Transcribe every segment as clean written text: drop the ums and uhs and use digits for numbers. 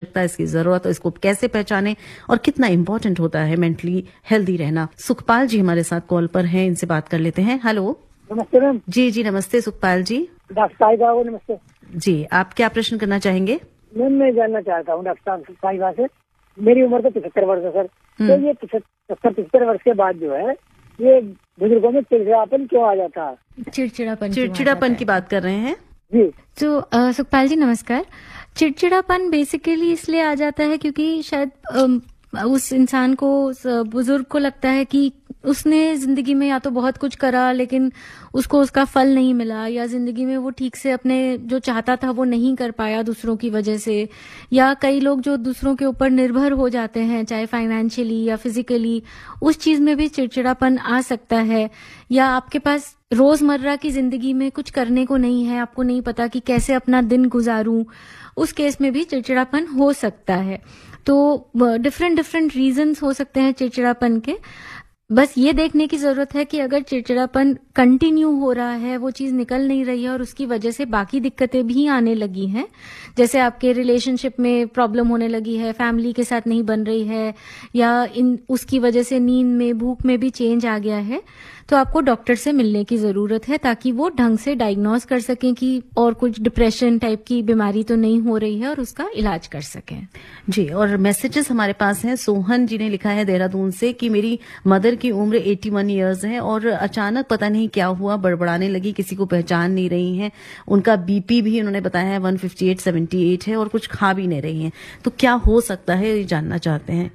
आवश्यकता, इसकी जरूरत, और इसको कैसे पहचाने और कितना इंपॉर्टेंट होता है मेंटली हेल्दी रहना। सुखपाल जी हमारे साथ कॉल पर हैं, इनसे बात कर लेते हैं। हेलो। नमस्ते मैम। जी नमस्ते सुखपाल जी। डॉक्टर साहिबा को नमस्ते जी, आप क्या प्रश्न करना चाहेंगे? मैम मैं जानना चाहता हूँ डॉक्टर साहिबा से, मेरी उम्र तो 75 वर्ष है सर। तो ये 75 वर्ष के बाद जो है ये बुजुर्गों में चिड़चिड़ापन क्यों आ जाता है? चिड़चिड़ापन की बात कर रहे हैं जी। तो सुखपाल जी नमस्कार। चिड़चिड़ापन बेसिकली इसलिए आ जाता है क्योंकि शायद उस इंसान को, उस बुजुर्ग को लगता है कि उसने जिंदगी में या तो बहुत कुछ करा लेकिन उसको उसका फल नहीं मिला, या जिंदगी में वो ठीक से अपने जो चाहता था वो नहीं कर पाया दूसरों की वजह से, या कई लोग जो दूसरों के ऊपर निर्भर हो जाते हैं चाहे फाइनेंशियली या फिजिकली, उस चीज में भी चिड़चिड़ापन आ सकता है। या आपके पास रोजमर्रा की जिंदगी में कुछ करने को नहीं है, आपको नहीं पता कि कैसे अपना दिन गुजारूं, उस केस में भी चिड़चिड़ापन हो सकता है। तो डिफरेंट रीजंस हो सकते हैं चिड़चिड़ापन के। बस ये देखने की जरूरत है कि अगर चिड़चिड़ापन कंटिन्यू हो रहा है, वो चीज निकल नहीं रही है और उसकी वजह से बाकी दिक्कतें भी आने लगी हैं, जैसे आपके रिलेशनशिप में प्रॉब्लम होने लगी है, फैमिली के साथ नहीं बन रही है, या उसकी वजह से नींद में, भूख में भी चेंज आ गया है, तो आपको डॉक्टर से मिलने की जरूरत है ताकि वो ढंग से डायग्नोज कर सकें कि और कुछ डिप्रेशन टाइप की बीमारी तो नहीं हो रही है और उसका इलाज कर सकें। जी, और मैसेजेस हमारे पास हैं। सोहन जी ने लिखा है देहरादून से कि मेरी मदर की उम्र 81 इयर्स है और अचानक पता नहीं क्या हुआ, बड़बड़ाने लगी, किसी को पहचान नहीं रही हैं। उनका बीपी भी उन्होंने बताया है 158/78 है और कुछ खा भी नहीं रही हैं। तो क्या हो सकता है, ये जानना चाहते हैं।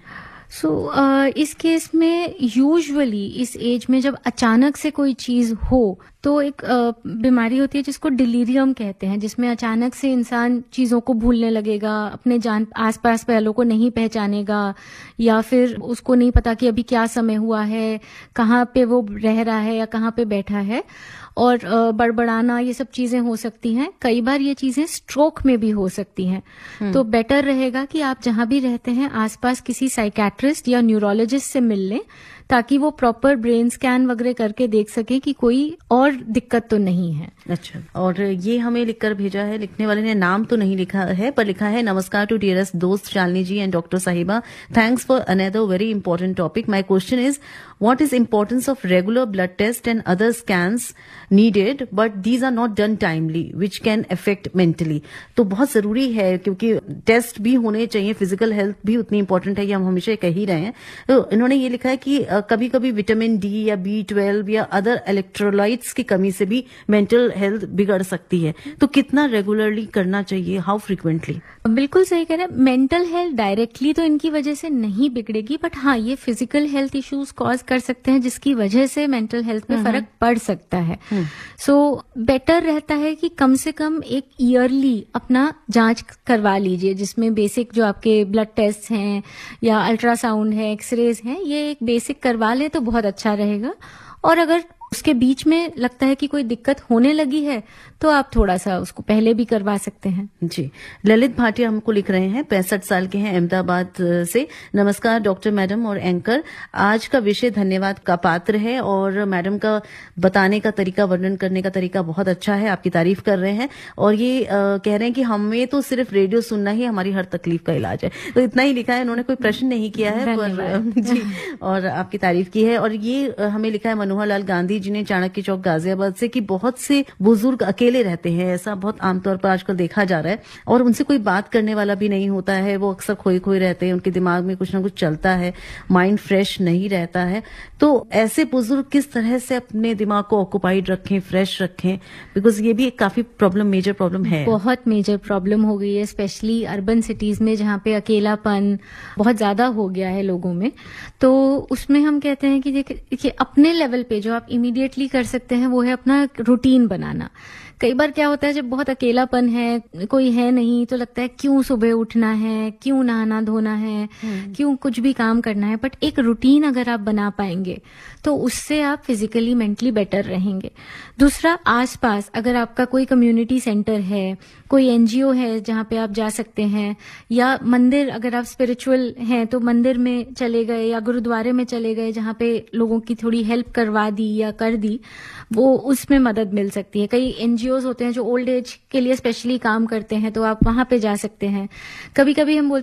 इस केस में यूजुअली इस एज में जब अचानक से कोई चीज हो तो एक बीमारी होती है जिसको डिलीरियम कहते हैं, जिसमें अचानक से इंसान चीजों को भूलने लगेगा, अपने आसपास वालों को नहीं पहचानेगा, या फिर उसको नहीं पता कि अभी क्या समय हुआ है, कहाँ पे वो रह रहा है या कहाँ पे बैठा है, और बड़बड़ाना, ये सब चीजें हो सकती हैं। कई बार ये चीजें स्ट्रोक में भी हो सकती हैं। तो बेटर रहेगा कि आप जहां भी रहते हैं आसपास किसी साइकेट्रिस्ट या न्यूरोलॉजिस्ट से मिल लें ताकि वो प्रॉपर ब्रेन स्कैन वगैरह करके देख सके कि कोई और दिक्कत तो नहीं है। अच्छा, और ये हमें लिखकर भेजा है, लिखने वाले ने नाम तो नहीं लिखा है पर लिखा है, नमस्कार टू डियरेस्ट दोस्त शालिनी जी एंड डॉक्टर साहिबा, thanks for another very important topic. My question is what is importance of regular blood test and other scans needed but these are not done timely which can affect mentally। तो बहुत जरूरी है क्योंकि test भी होने चाहिए, physical health भी उतनी इंपॉर्टेंट है, ये हम हमेशा कह ही रहे हैं। तो इन्होंने ये लिखा है कि कभी कभी विटामिन डी या B12 या अदर इलेक्ट्रोलाइट्स की कमी से भी मेंटल हेल्थ बिगड़ सकती है, तो कितना रेगुलरली करना चाहिए, हाउ फ्रिक्वेंटली? बिल्कुल सही कह रहे हैं। मेंटल हेल्थ डायरेक्टली तो इनकी वजह से नहीं बिगड़ेगी, बट हाँ ये फिजिकल हेल्थ इश्यूज कॉज कर सकते हैं जिसकी वजह से मेंटल हेल्थ में फर्क पड़ सकता है। सो बेटर रहता है कि कम से कम एक ईयरली अपना जांच करवा लीजिए, जिसमें बेसिक जो आपके ब्लड टेस्ट हैं या अल्ट्रासाउंड है, एक्सरेज हैं, ये एक बेसिक करवा लें तो बहुत अच्छा रहेगा। और अगर उसके बीच में लगता है कि कोई दिक्कत होने लगी है तो आप थोड़ा सा उसको पहले भी करवा सकते हैं। जी, ललित भाटिया हमको लिख रहे हैं, 65 साल के हैं, अहमदाबाद से। नमस्कार डॉक्टर मैडम और एंकर, आज का विषय धन्यवाद का पात्र है और मैडम का बताने का तरीका, वर्णन करने का तरीका बहुत अच्छा है, आपकी तारीफ कर रहे हैं। और ये कह रहे हैं कि हमें तो सिर्फ रेडियो सुनना ही हमारी हर तकलीफ का इलाज है। तो इतना ही लिखा है, इन्होंने कोई प्रश्न नहीं किया है पर जी, और आपकी तारीफ की है। और ये हमें लिखा है मनोहर लाल गांधी जी ने चाणक्य चौक गाजियाबाद से कि बहुत से बुजुर्ग अकेले रहते हैं, ऐसा बहुत आमतौर पर आजकल देखा जा रहा है, और उनसे कोई बात करने वाला भी नहीं होता है, वो अक्सर खोए खोए रहते हैं, उनके दिमाग में कुछ ना कुछ चलता है, माइंड फ्रेश नहीं रहता है। तो ऐसे बुजुर्ग किस तरह से अपने दिमाग को ऑक्युपाइड रखें, फ्रेश रखें, बिकॉज ये भी एक काफी प्रॉब्लम, मेजर प्रॉब्लम है, बहुत मेजर प्रॉब्लम हो गई है, स्पेशली अर्बन सिटीज में जहाँ पे अकेलापन बहुत ज्यादा हो गया है लोगों में। तो उसमें हम कहते हैं कि देखिए अपने लेवल पे जो आप इमीडिएटली कर सकते हैं वो है अपना रूटीन बनाना। कई बार क्या होता है जब बहुत अकेलापन है, कोई है नहीं, तो लगता है क्यों सुबह उठना है, क्यों नहाना धोना है, क्यों कुछ भी काम करना है। बट एक रूटीन अगर आप बना पाएंगे तो उससे आप फिजिकली मेंटली बेटर रहेंगे। दूसरा, आसपास अगर आपका कोई कम्युनिटी सेंटर है, कोई एनजीओ है जहाँ पे आप जा सकते हैं, या मंदिर, अगर आप स्पिरिचुअल हैं तो मंदिर में चले गए या गुरुद्वारे में चले गए जहाँ पे लोगों की थोड़ी हेल्प करवा दी या कर दी, वो उसमें मदद मिल सकती है। कई एनजीओज होते हैं जो ओल्ड एज के लिए स्पेशली काम करते हैं, तो आप वहां पे जा सकते हैं। कभी कभी हम बोलते